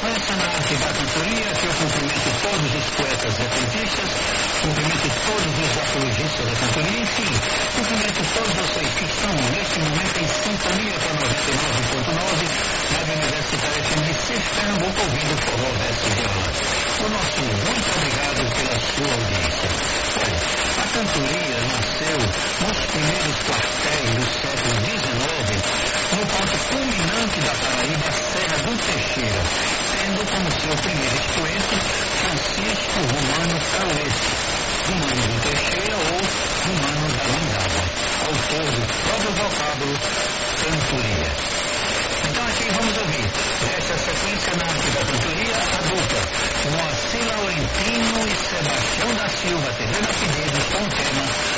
sequência na arte da cantoria, que eu cumprimento todos os poetas repentistas, cumprimento todos os apologistas da cantoria, enfim, cumprimento todos vocês que estão neste momento em sintonia com a 99.9 na Universitária FM de Recife, Pernambuco, ouvindo o Forró Verso Viola. O nosso muito obrigado pela sua audiência. Olha, a cantoria nasceu nos primeiros quartéis do século XIX, no ponto culminante da Paraíba, Serra do Teixeira, tendo como seu primeiro expoente Francisco Romano Cauete, Romano do Teixeira ou Romano da Mandava, autor do próprio vocábulo cantoria. Então aqui vamos ouvir, nesta sequência na arte da cantoria, a dupla Moacir Laurentino e Sebastião da Silva, atendendo a pedidos com o tema